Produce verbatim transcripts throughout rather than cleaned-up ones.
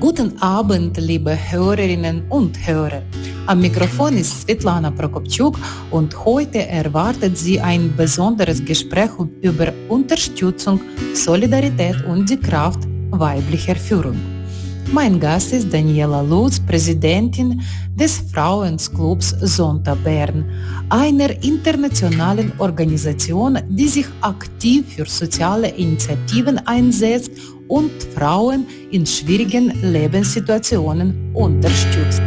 Guten Abend, liebe Hörerinnen und Hörer. Am Mikrofon ist Svetlana Prokopchuk und heute erwartet Sie ein besonderes Gespräch über Unterstützung, Solidarität und die Kraft weiblicher Führung. Mein Gast ist Daniela Lutz, Präsidentin des Frauenclubs Zonta Bern, einer internationalen Organisation, die sich aktiv für soziale Initiativen einsetzt und Frauen in schwierigen Lebenssituationen unterstützt.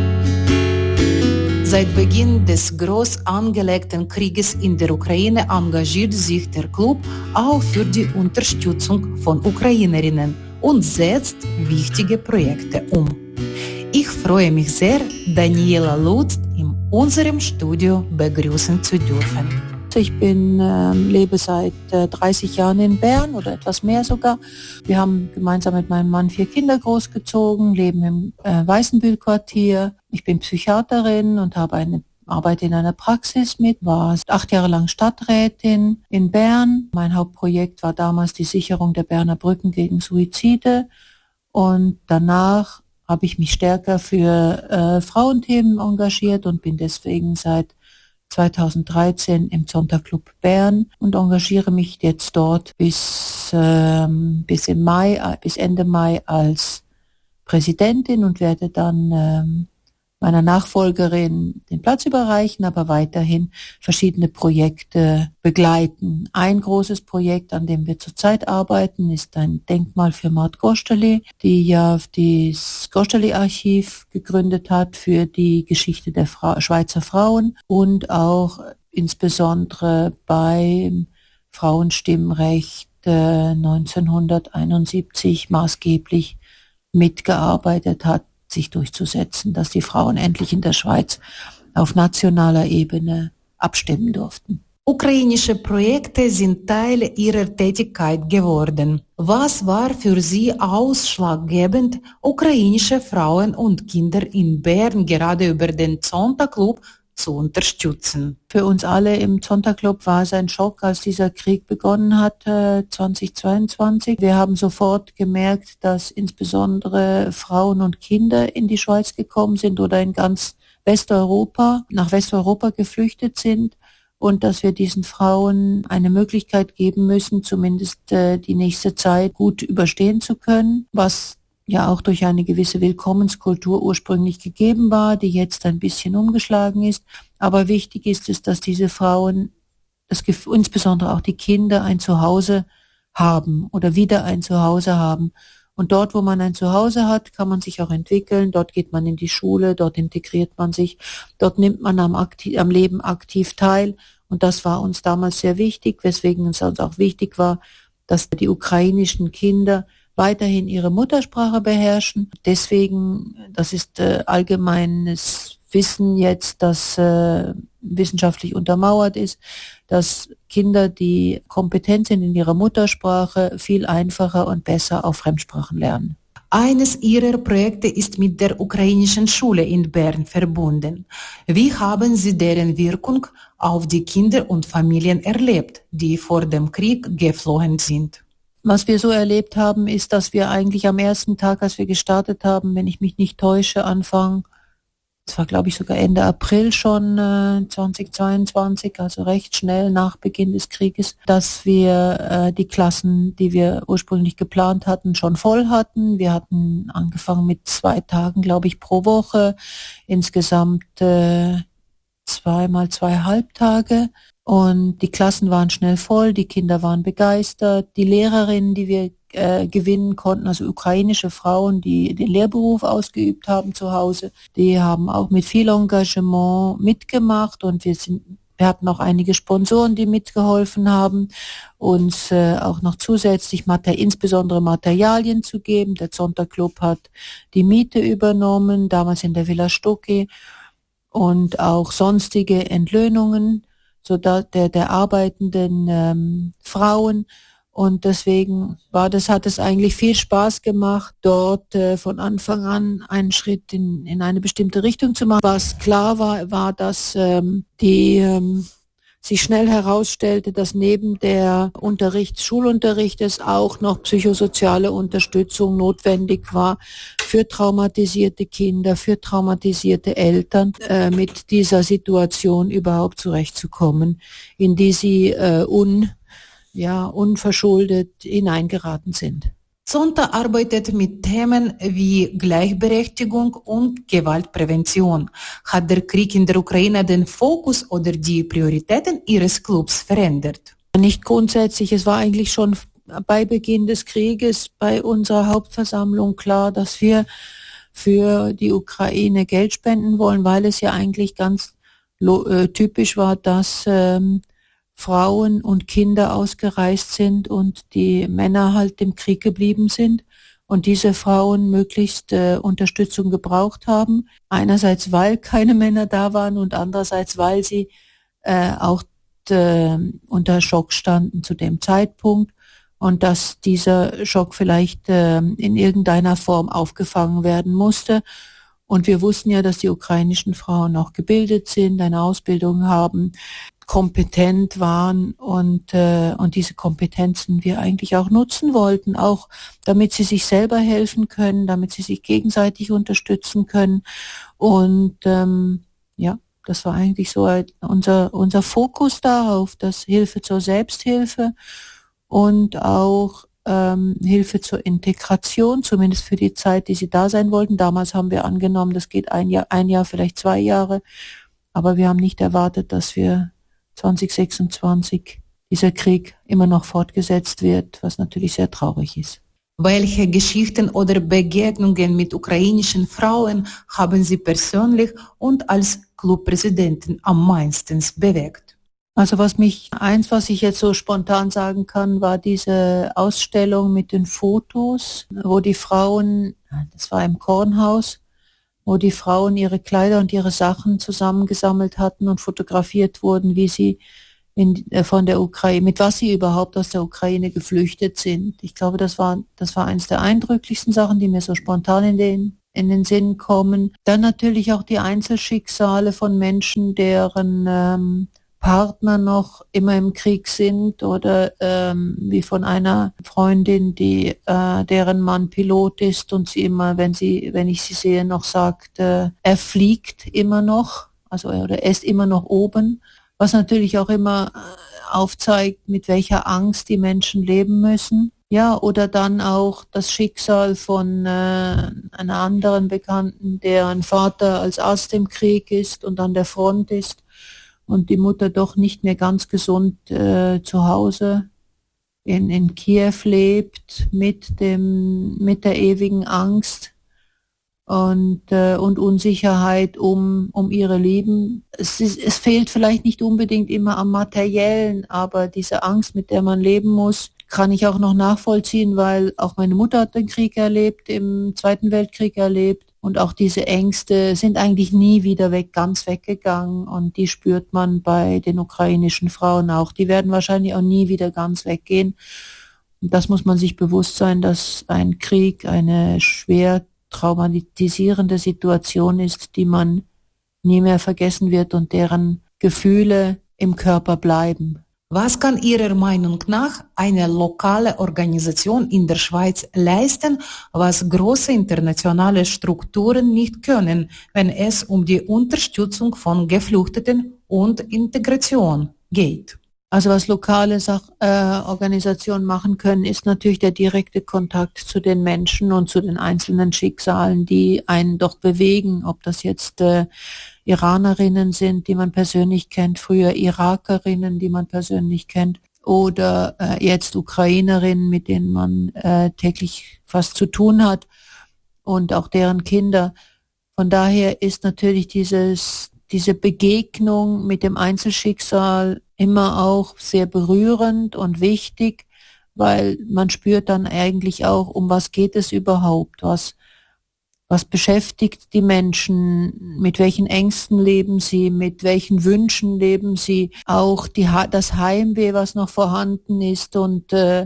Seit Beginn des groß angelegten Krieges in der Ukraine engagiert sich der Club auch für die Unterstützung von Ukrainerinnen und setzt wichtige Projekte um. Ich freue mich sehr, Daniela Lutz in unserem Studio begrüßen zu dürfen. Ich bin, äh, lebe seit äh, dreißig Jahren in Bern oder etwas mehr sogar. Wir haben gemeinsam mit meinem Mann vier Kinder großgezogen, leben im äh, Weißenbühl-Quartier. Ich bin Psychiaterin und habe eine arbeite in einer Praxis mit, war acht Jahre lang Stadträtin in Bern. Mein Hauptprojekt war damals die Sicherung der Berner Brücken gegen Suizide. Und danach habe ich mich stärker für äh, Frauenthemen engagiert und bin deswegen seit zweitausenddreizehn im Zonta Club Bern und engagiere mich jetzt dort bis, ähm, bis im Mai, äh, bis Ende Mai als Präsidentin und werde dann ähm, meiner Nachfolgerin den Platz überreichen, aber weiterhin verschiedene Projekte begleiten. Ein großes Projekt, an dem wir zurzeit arbeiten, ist ein Denkmal für Mart Gosteli, die ja das Gosteli-Archiv gegründet hat für die Geschichte der Fra- Schweizer Frauen und auch insbesondere beim Frauenstimmrecht äh, neunzehnhunderteinundsiebzig maßgeblich mitgearbeitet hat, sich durchzusetzen, dass die Frauen endlich in der Schweiz auf nationaler Ebene abstimmen durften. Ukrainische Projekte sind Teil Ihrer Tätigkeit geworden. Was war für Sie ausschlaggebend, ukrainische Frauen und Kinder in Bern gerade über den Zonta Club zu unterstützen? Für uns alle im Zonta Club war es ein Schock, als dieser Krieg begonnen hat, äh, zweitausendzweiundzwanzig. Wir haben sofort gemerkt, dass insbesondere Frauen und Kinder in die Schweiz gekommen sind oder in ganz Westeuropa, nach Westeuropa geflüchtet sind und dass wir diesen Frauen eine Möglichkeit geben müssen, zumindest äh, die nächste Zeit gut überstehen zu können, was ja auch durch eine gewisse Willkommenskultur ursprünglich gegeben war, die jetzt ein bisschen umgeschlagen ist. Aber wichtig ist es, dass diese Frauen, das, insbesondere auch die Kinder, ein Zuhause haben oder wieder ein Zuhause haben. Und dort, wo man ein Zuhause hat, kann man sich auch entwickeln. Dort geht man in die Schule, dort integriert man sich, dort nimmt man am, aktiv, am Leben aktiv teil. Und das war uns damals sehr wichtig, weswegen es uns auch wichtig war, dass die ukrainischen Kinder weiterhin ihre Muttersprache beherrschen. Deswegen, das ist äh, allgemeines Wissen jetzt, das äh, wissenschaftlich untermauert ist, dass Kinder, die kompetent sind in ihrer Muttersprache, viel einfacher und besser auf Fremdsprachen lernen. Eines Ihrer Projekte ist mit der ukrainischen Schule in Bern verbunden. Wie haben Sie deren Wirkung auf die Kinder und Familien erlebt, die vor dem Krieg geflohen sind? Was wir so erlebt haben, ist, dass wir eigentlich am ersten Tag, als wir gestartet haben, wenn ich mich nicht täusche, Anfang, es war glaube ich sogar Ende April schon äh, zweitausendzweiundzwanzig, also recht schnell nach Beginn des Krieges, dass wir äh, die Klassen, die wir ursprünglich geplant hatten, schon voll hatten. Wir hatten angefangen mit zwei Tagen, glaube ich, pro Woche, insgesamt äh, zweimal zwei Halbtage. Und die Klassen waren schnell voll, die Kinder waren begeistert, die Lehrerinnen, die wir äh, gewinnen konnten, also ukrainische Frauen, die den Lehrberuf ausgeübt haben zu Hause, die haben auch mit viel Engagement mitgemacht und wir sind, wir hatten auch einige Sponsoren, die mitgeholfen haben, uns äh, auch noch zusätzlich Mater- insbesondere Materialien zu geben. Der Zonta Club hat die Miete übernommen, damals in der Villa Stucki, und auch sonstige Entlöhnungen so da, der, der arbeitenden ähm, Frauen. Und deswegen war das, hat es eigentlich viel Spaß gemacht, dort äh, von Anfang an einen Schritt in, in eine bestimmte Richtung zu machen. Was klar war, war, dass ähm, die ähm, sich schnell herausstellte, dass neben der Unterricht, Schulunterrichtes auch noch psychosoziale Unterstützung notwendig war für traumatisierte Kinder, für traumatisierte Eltern, äh, mit dieser Situation überhaupt zurechtzukommen, in die sie äh, un, ja, unverschuldet hineingeraten sind. Zonta arbeitet mit Themen wie Gleichberechtigung und Gewaltprävention. Hat der Krieg in der Ukraine den Fokus oder die Prioritäten Ihres Clubs verändert? Nicht grundsätzlich. Es war eigentlich schon bei Beginn des Krieges bei unserer Hauptversammlung klar, dass wir für die Ukraine Geld spenden wollen, weil es ja eigentlich ganz äh, typisch war, dass ähm, Frauen und Kinder ausgereist sind und die Männer halt im Krieg geblieben sind und diese Frauen möglichst äh, Unterstützung gebraucht haben. Einerseits, weil keine Männer da waren und andererseits, weil sie äh, auch äh, unter Schock standen zu dem Zeitpunkt und dass dieser Schock vielleicht äh, in irgendeiner Form aufgefangen werden musste. Und wir wussten ja, dass die ukrainischen Frauen auch gebildet sind, eine Ausbildung haben, kompetent waren und, äh, und diese Kompetenzen wir eigentlich auch nutzen wollten, auch damit sie sich selber helfen können, damit sie sich gegenseitig unterstützen können. Und ähm, ja, das war eigentlich so unser, unser Fokus darauf, dass Hilfe zur Selbsthilfe und auch ähm, Hilfe zur Integration, zumindest für die Zeit, die sie da sein wollten. Damals haben wir angenommen, das geht ein Jahr, ein Jahr, vielleicht zwei Jahre, aber wir haben nicht erwartet, dass wir zwanzig sechsundzwanzig dieser Krieg immer noch fortgesetzt wird, was natürlich sehr traurig ist. Welche Geschichten oder Begegnungen mit ukrainischen Frauen haben Sie persönlich und als Clubpräsidentin am meisten bewegt? Also was mich, eins, was ich jetzt so spontan sagen kann, war diese Ausstellung mit den Fotos, wo die Frauen, das war im Kornhaus, wo die Frauen ihre Kleider und ihre Sachen zusammengesammelt hatten und fotografiert wurden, wie sie in, äh, von der Ukraine, mit was sie überhaupt aus der Ukraine geflüchtet sind. Ich glaube, das war, das war eines der eindrücklichsten Sachen, die mir so spontan in den, in den Sinn kommen. Dann natürlich auch die Einzelschicksale von Menschen, deren ähm, Partner noch immer im Krieg sind oder ähm, wie von einer Freundin, die äh, deren Mann Pilot ist und sie immer, wenn sie, wenn ich sie sehe, noch sagt, äh, er fliegt immer noch, also er, oder er ist immer noch oben, was natürlich auch immer äh, aufzeigt, mit welcher Angst die Menschen leben müssen. Ja, oder dann auch das Schicksal von äh, einer anderen Bekannten, deren Vater als Arzt im Krieg ist und an der Front ist und die Mutter doch nicht mehr ganz gesund äh, zu Hause in, in Kiew lebt mit dem mit der ewigen Angst und äh, und Unsicherheit um um ihre Lieben. Es ist, es fehlt vielleicht nicht unbedingt immer am Materiellen, aber diese Angst, mit der man leben muss, kann ich auch noch nachvollziehen, weil auch meine Mutter hat den Krieg erlebt, im Zweiten Weltkrieg erlebt. Und auch diese Ängste sind eigentlich nie wieder weg, ganz weggegangen. Und die spürt man bei den ukrainischen Frauen auch. Die werden wahrscheinlich auch nie wieder ganz weggehen. Und das muss man sich bewusst sein, dass ein Krieg eine schwer traumatisierende Situation ist, die man nie mehr vergessen wird und deren Gefühle im Körper bleiben. Was kann Ihrer Meinung nach eine lokale Organisation in der Schweiz leisten, was große internationale Strukturen nicht können, wenn es um die Unterstützung von Geflüchteten und Integration geht? Also was lokale Sach- äh, Organisationen machen können, ist natürlich der direkte Kontakt zu den Menschen und zu den einzelnen Schicksalen, die einen doch bewegen, ob das jetzt äh, Iranerinnen sind, die man persönlich kennt, früher Irakerinnen, die man persönlich kennt, oder äh, jetzt Ukrainerinnen, mit denen man äh, täglich was zu tun hat und auch deren Kinder. Von daher ist natürlich dieses, diese Begegnung mit dem Einzelschicksal immer auch sehr berührend und wichtig, weil man spürt dann eigentlich auch, um was geht es überhaupt, was Was beschäftigt die Menschen? Mit welchen Ängsten leben sie? Mit welchen Wünschen leben sie? Auch die, das Heimweh, was noch vorhanden ist und, äh,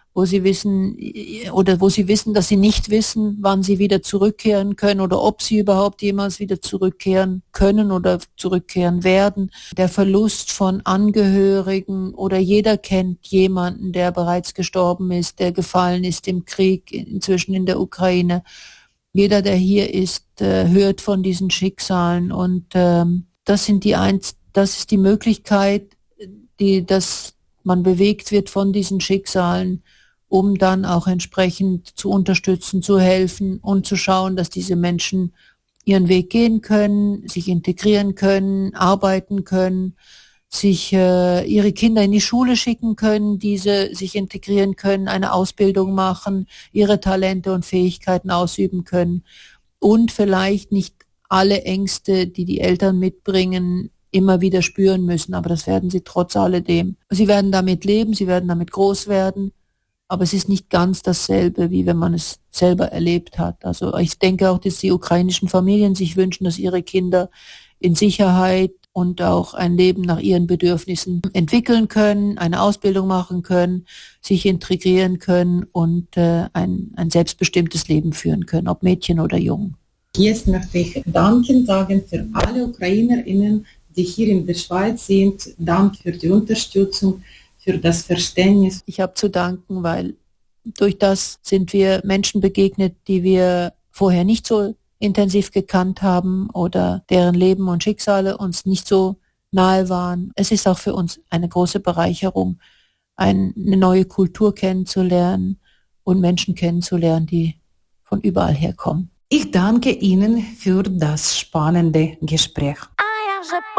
wo sie wissen oder wo sie wissen, dass sie nicht wissen, wann sie wieder zurückkehren können oder ob sie überhaupt jemals wieder zurückkehren können oder zurückkehren werden. Der Verlust von Angehörigen oder jeder kennt jemanden, der bereits gestorben ist, der gefallen ist im Krieg, inzwischen in der Ukraine. Jeder, der hier ist, hört von diesen Schicksalen und ähm, das sind die eins, das ist die Möglichkeit, die, dass man bewegt wird von diesen Schicksalen, um dann auch entsprechend zu unterstützen, zu helfen und zu schauen, dass diese Menschen ihren Weg gehen können, sich integrieren können, arbeiten können, sich äh, ihre Kinder in die Schule schicken können, diese sich integrieren können, eine Ausbildung machen, ihre Talente und Fähigkeiten ausüben können und vielleicht nicht alle Ängste, die die Eltern mitbringen, immer wieder spüren müssen, aber das werden sie trotz alledem. Sie werden damit leben, sie werden damit groß werden, aber es ist nicht ganz dasselbe, wie wenn man es selber erlebt hat. Also ich denke auch, dass die ukrainischen Familien sich wünschen, dass ihre Kinder in Sicherheit und auch ein Leben nach ihren Bedürfnissen entwickeln können, eine Ausbildung machen können, sich integrieren können und äh, ein, ein selbstbestimmtes Leben führen können, ob Mädchen oder Jungen. Jetzt möchte ich Danken sagen für alle UkrainerInnen, die hier in der Schweiz sind. Dank für die Unterstützung, für das Verständnis. Ich habe zu danken, weil durch das sind wir Menschen begegnet, die wir vorher nicht so intensiv gekannt haben oder deren Leben und Schicksale uns nicht so nahe waren. Es ist auch für uns eine große Bereicherung, eine neue Kultur kennenzulernen und Menschen kennenzulernen, die von überall herkommen. Ich danke Ihnen für das spannende Gespräch.